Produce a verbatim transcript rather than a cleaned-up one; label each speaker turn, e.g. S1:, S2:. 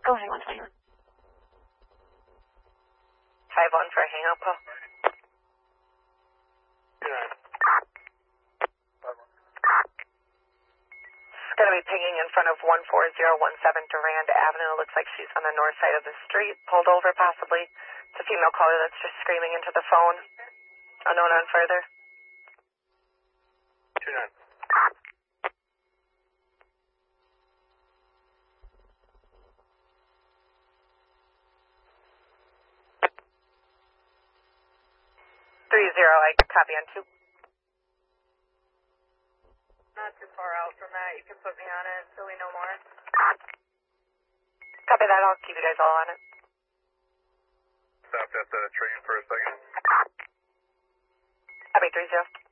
S1: Oh, hang on, hang on.
S2: five one for a hang up call. Going to be pinging in front of one four zero one seven Durand Avenue. Looks like she's on the north side of the street, pulled over possibly. It's a female caller that's just screaming into the phone. Unknown on further.
S3: two nine.
S2: three zero, I copy on two.
S4: Not too far out from that. You can put me on it so we know more.
S2: Copy that. I'll keep you guys all on it.
S3: Stopped at the train for a second.
S2: Copy three zero.